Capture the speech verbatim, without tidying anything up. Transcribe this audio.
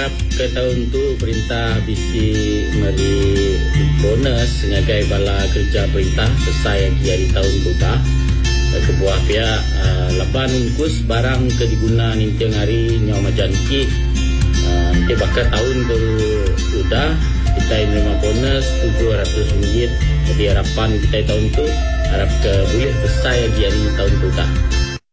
harap ke tahun tu perintah bisi meri bonus sebagai bala kerja perintah selesai lagi hari tahun tu dah. Kebuah pihak uh, lapan ungkus barang ke diguna nintiang hari nyawa majanki. Uh, nanti bakal tahun tu sudah kita menerima bonus tujuh ratus ringgit. Jadi harapan kita tahun tu harap ke boleh selesai lagi hari tahun tu dah.